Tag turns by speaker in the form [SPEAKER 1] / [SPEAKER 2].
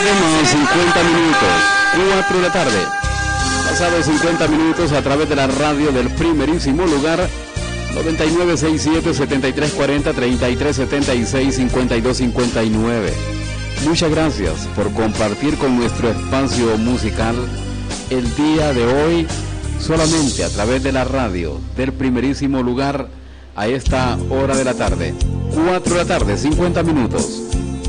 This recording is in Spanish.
[SPEAKER 1] tarde más 50 minutos. 4 de la tarde. Pasados 50 minutos a través de la radio del primerísimo lugar. 9967-7340-3376-5259. Muchas gracias por compartir con nuestro espacio musical el día de hoy, solamente a través de la radio del primerísimo lugar a esta hora de la tarde. 4 de la tarde, 50 minutos.